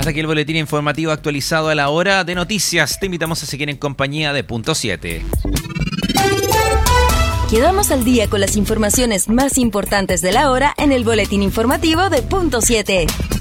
hasta aquí el boletín informativo actualizado a la hora de noticias. Te invitamos a seguir en compañía de Punto 7. Quedamos al día con las informaciones más importantes de la hora en el boletín informativo de Punto 7.